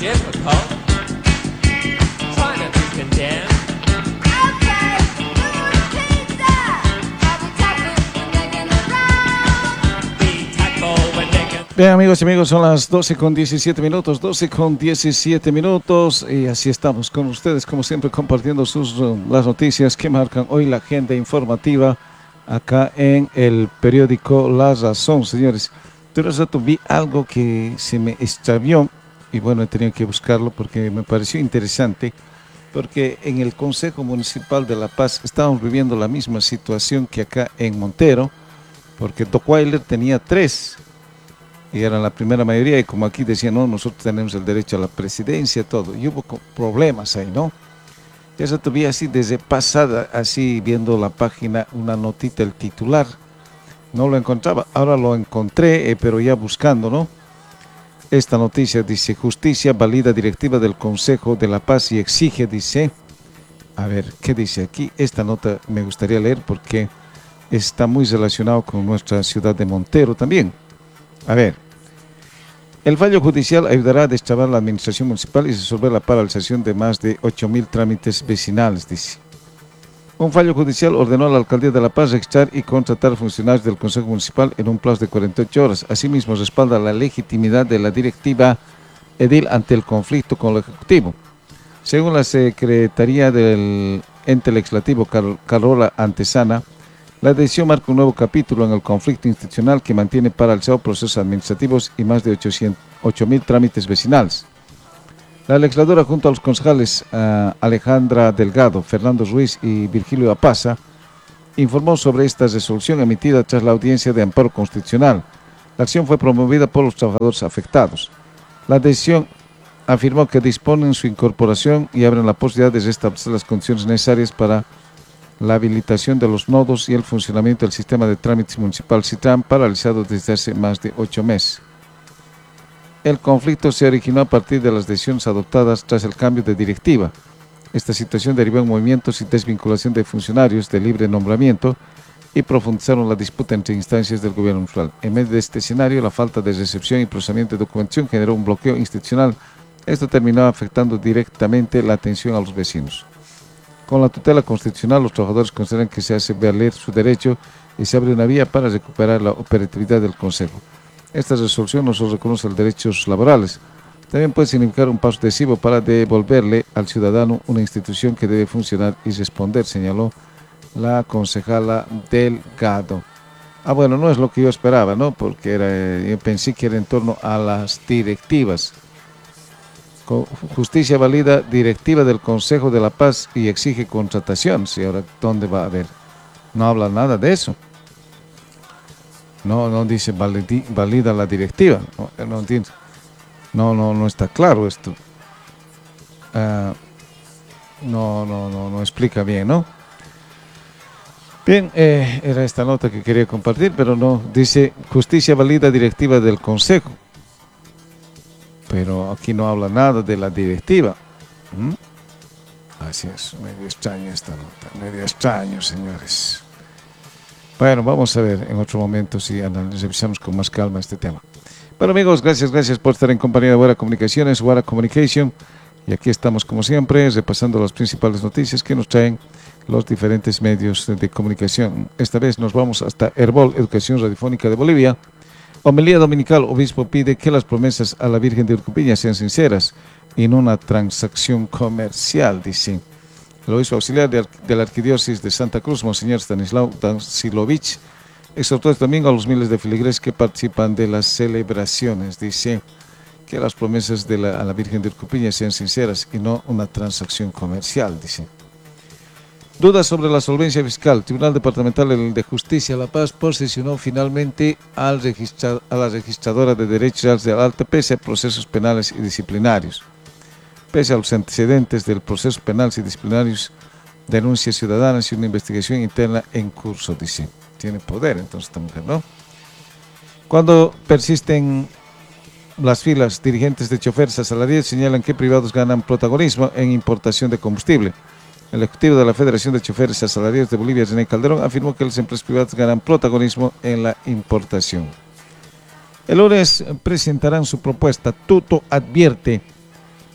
difficult. Try not to condemn. Okay, who wants pizza? I'll be tactful when making the round. Be tactful when making. Bien, amigos y amigos, son las 12 con 17 minutos, 12 con 17 minutos, y así estamos con ustedes, como siempre, compartiendo las noticias que marcan hoy la agenda informativa acá en el periódico La Razón, señores. De rato vi algo que se me extravió y bueno, he tenido que buscarlo porque me pareció interesante, porque en el Consejo Municipal de La Paz estábamos viviendo la misma situación que acá en Montero, porque Dockweiler tenía 3 y eran la primera mayoría, y como aquí decían, no, nosotros tenemos el derecho a la presidencia, todo, y hubo problemas ahí, ¿no? Eso tuve así desde pasada, así viendo la página, una notita, el titular, no lo encontraba, ahora lo encontré, pero ya buscando, ¿no? Esta noticia dice: Justicia valida directiva del Consejo de la Paz y exige, dice, a ver, ¿qué dice aquí? Esta nota me gustaría leer porque está muy relacionado con nuestra ciudad de Montero también. A ver, el fallo judicial ayudará a destrabar la administración municipal y resolver la paralización de más de 8.000 trámites vecinales, dice. Un fallo judicial ordenó a la Alcaldía de La Paz registrar y contratar funcionarios del Consejo Municipal en un plazo de 48 horas. Asimismo, respalda la legitimidad de la directiva edil ante el conflicto con el Ejecutivo. Según la Secretaría del Ente Legislativo, Carola Antesana, la decisión marca un nuevo capítulo en el conflicto institucional que mantiene paralizados procesos administrativos y más de 8.000 trámites vecinales. La legisladora, junto a los concejales Alejandra Delgado, Fernando Ruiz y Virgilio Apaza, informó sobre esta resolución emitida tras la audiencia de amparo constitucional. La acción fue promovida por los trabajadores afectados. La decisión afirmó que disponen su incorporación y abren la posibilidad de restablecer las condiciones necesarias para la habilitación de los nodos y el funcionamiento del sistema de trámites municipal CITRAM, paralizado desde hace más de 8 meses. El conflicto se originó a partir de las decisiones adoptadas tras el cambio de directiva. Esta situación derivó en movimientos y desvinculación de funcionarios de libre nombramiento y profundizaron la disputa entre instancias del gobierno municipal. En medio de este escenario, la falta de recepción y procesamiento de documentación generó un bloqueo institucional. Esto terminó afectando directamente la atención a los vecinos. Con la tutela constitucional, los trabajadores consideran que se hace valer su derecho y se abre una vía para recuperar la operatividad del Consejo. Esta resolución no solo reconoce los derechos laborales, también puede significar un paso decisivo para devolverle al ciudadano una institución que debe funcionar y responder, señaló la concejala Delgado. Bueno, no es lo que yo esperaba, ¿no? Porque yo pensé que era en torno a las directivas. Justicia valida directiva del Consejo de la Paz y exige contratación. ¿Sí? Ahora, ¿dónde va a haber? No habla nada de eso. No dice valida la directiva. No entiendo. No está claro esto. No explica bien, ¿no? Bien, era esta nota que quería compartir, pero no. Dice justicia valida directiva del Consejo. Pero aquí no habla nada de la directiva. Así es, medio extraño esta nota. Medio extraño, señores. Bueno, vamos a ver en otro momento si revisamos con más calma este tema. Bueno, amigos, gracias por estar en compañía de Wara Comunicaciones, Wara Communication. Y aquí estamos, como siempre, repasando las principales noticias que nos traen los diferentes medios de comunicación. Esta vez nos vamos hasta Herbol, Educación Radiofónica de Bolivia. Homilía dominical: obispo pide que las promesas a la Virgen de Urcupiña sean sinceras y no una transacción comercial, dice. El obispo auxiliar de la Arquidiócesis de Santa Cruz, Monseñor Stanislao Dancilovich, exhortó este domingo a los miles de feligreses que participan de las celebraciones. Dice que las promesas a la Virgen de Urcupiña sean sinceras y no una transacción comercial, dice. Dudas sobre la solvencia fiscal. El Tribunal Departamental de Justicia de La Paz posesionó finalmente a la registradora de derechos de alta pese a procesos penales y disciplinarios. Pese a los antecedentes del proceso penales y disciplinarios, denuncias ciudadanas y una investigación interna en curso, dice. Tiene poder entonces esta mujer, ¿no? Cuando persisten las filas, dirigentes de choferes asalariados señalan que privados ganan protagonismo en importación de combustible. El ejecutivo de la Federación de Choferes Asalariados de Bolivia, René Calderón, afirmó que las empresas privadas ganan protagonismo en la importación. El lunes presentarán su propuesta. Tuto advierte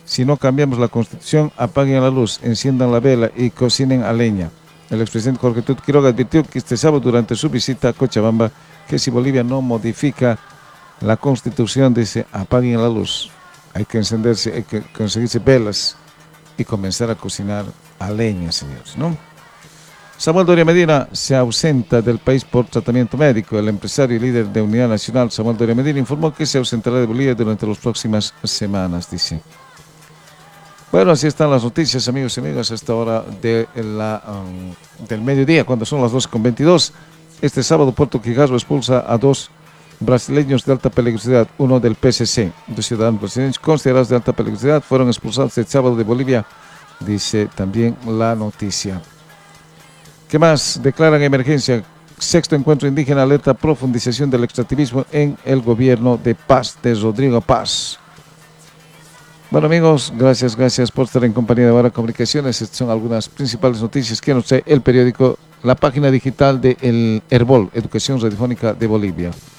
Si no cambiamos la constitución, apaguen la luz, enciendan la vela y cocinen a leña. El expresidente Jorge Tut Quiroga advirtió que este sábado durante su visita a Cochabamba que si Bolivia no modifica la constitución, dice, apaguen la luz. Hay que encenderse, hay que conseguirse velas y comenzar a cocinar a leña, señores, ¿no? Samuel Doria Medina se ausenta del país por tratamiento médico. El empresario y líder de Unidad Nacional, Samuel Doria Medina, informó que se ausentará de Bolivia durante las próximas semanas, dice. Bueno, así están las noticias, amigos y amigas, a esta hora del mediodía, cuando son las 12:22. Este sábado, Puerto Quigazo expulsa a 2 brasileños de alta peligrosidad, uno del PCC. 2 ciudadanos brasileños considerados de alta peligrosidad fueron expulsados este sábado de Bolivia, dice también la noticia. ¿Qué más? Declaran emergencia. 6º encuentro indígena alerta profundización del extractivismo en el gobierno de Paz, de Rodrigo Paz. Bueno, amigos, gracias por estar en compañía de Ahora Comunicaciones. Estas son algunas principales noticias que nos trae el periódico, la página digital de el Herbol, Educación Radiofónica de Bolivia.